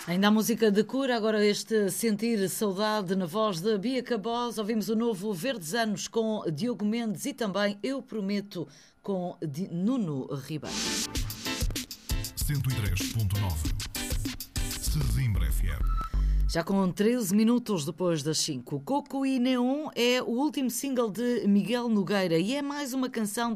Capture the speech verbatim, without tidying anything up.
Ainda a música de cura, agora este sentir saudade na voz da Bia Cabós. Ouvimos o novo Verdes Anos com Diogo Mendes e também Eu Prometo com Nuno Ribeiro. cento e três ponto nove Sesimbra F M. Já com treze minutos depois das cinco, Coco e Neon é o último single de Miguel Nogueira e é mais uma canção